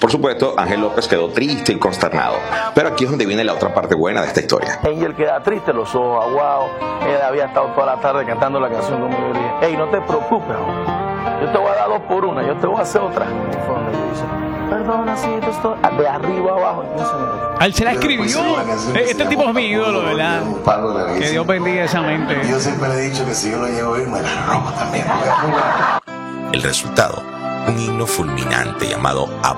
Por supuesto, Ángel López quedó triste y consternado, pero aquí es donde viene la otra parte buena de esta historia. Angel queda triste, los ojos aguados. Él había estado toda la tarde cantando la canción como yo le dije, hey, no te preocupes, yo te voy a dar 2 por 1, yo te voy a hacer otra. Y fue donde dice, perdona si te estoy de arriba abajo en 15 minutos. Él se la escribió. Este tipo es mi ídolo, ¿verdad? Que Dios bendiga esa mente. Yo siempre le he dicho que si yo lo llevo a ir, me la robo también. El resultado, un himno fulminante llamado